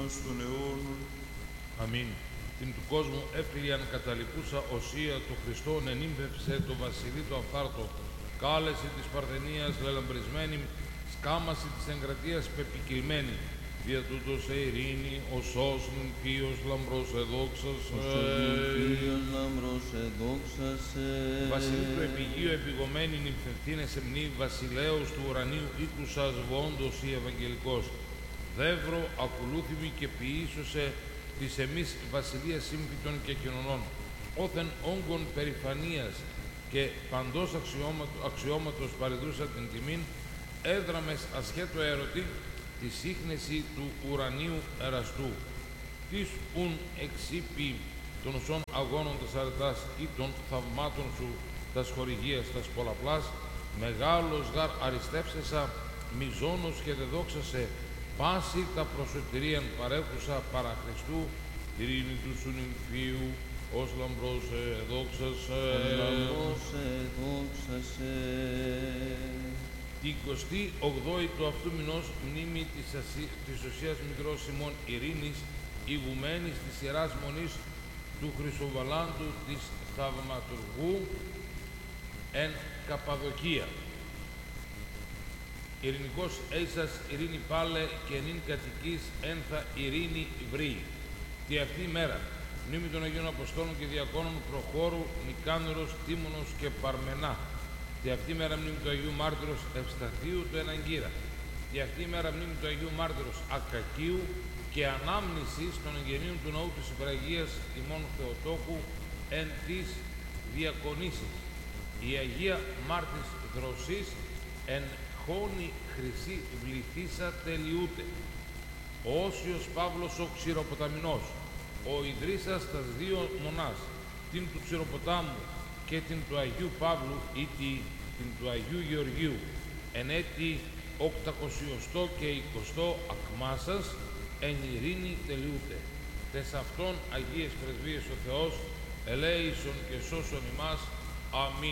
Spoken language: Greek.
αιώνος των αιώνων. Αμήν. Την του κόσμου έφυλιαν καταλυπούσα οσία του Χριστόν ενήμβευσε το βασιλεί το αυθάρτο. Κάλεση της Παρθενίας λελαμπρισμένη, σκάμαση της εγκρατείας πεπικυλμένη. Δια τούτος σε ειρήνη, ο σώσον Θείος λαμπρός εδόξασε. Θείος λαμπρός εδόξασε. Βασιλεί του επιγείου επιγωμένη νυμφευθύνε σε μνή, βασιλέως του ουρανίου οίκουσας βόντος η Ευαγγελικός. Δεύρο ακολούθημη και ποιήσωσε της εμείς βασιλείας σύμφυτων και κοινωνών. Όθεν όγκων περηφανίας και παντός αξιώματος παρεδούσα την τιμήν, έδραμες ασχέτω ερωτή τη σύχνεση του ουρανίου εραστού. Τις ουν εξήπη των ουσών αγώνων τας αρετάς ή των θαυμάτων σου τας χορηγίας τας πολλαπλάς, μεγάλος γαρ αριστεύσεσα, μιζώνος και δεδόξασε, πάση τα προσωτηρίαν παρέχουσα παρά Χριστού, ειρήνη του σου νυμφίου, ως λαμπρός εδόξασε. Ως λαμπρός εδόξασε. Την 28η του αυτού μηνός μνήμη της Οσίας Μητρός ημών Ειρήνης, ηγουμένης της Ιεράς Μονής του Χρυσοβαλάντου της Θαυματουργού εν Καπαδοκία. Ειρηνικός έισας ειρήνη πάλε και νυν κατοικής ένθα ειρήνη βρή. Τη αυτή ημέρα μνήμη των Αγίων Αποστόλων και Διακόνων Προχώρου, Νικάνωρος, Τίμωνος και Παρμενά. Τη αυτή ημέρα μνήμη του Αγίου Μάρτυρος Ευσταθίου του Εναγκύρα. Τη αυτή ημέρα μνήμη του Αγίου Μάρτυρος Ακακίου και ανάμνησης των εγγενείων του ναού της Υπεραγίας ημών Θεοτόκου εν της διακονήσης. Η Αγία Μάρτης Δροσής εν χώνη χρυσή βληθήσα τελειούται. Ο Όσιος Παύλος ο Ξηροποταμινός, ο Ιδρύσας τας δύο μονάς, την του Ξηροποτάμου και την του Αγίου Παύλου ή την του Αγίου Γεωργίου, εν έτη 800 και 20 ακμάσας, εν ειρήνη τελειούται. Τες αυτών Αγίες Πρεσβείες ο Θεός, ελέησον και σώσον ημάς. Αμήν.